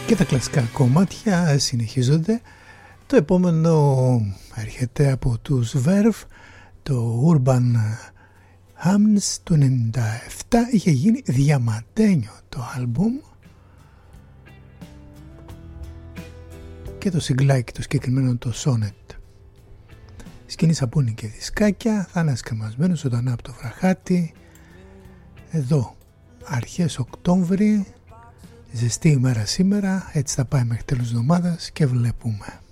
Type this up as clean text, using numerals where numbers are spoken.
Και τα κλασικά κομμάτια συνεχίζονται. Το επόμενο έρχεται από τους Verve, το Urban Hymns του 97. Είχε γίνει διαμαντένιο το άλμπουμ και το συγκλάκι το συγκεκριμένο, το Sonnet. Σκηνή σαπούνι και δισκάκια, θα είναι σκεμασμένο ζωντανά από το βραχάτι. Εδώ αρχές Οκτώβρη, ζεστή ημέρα σήμερα, έτσι θα πάει μέχρι τέλος εβδομάδας και βλέπουμε.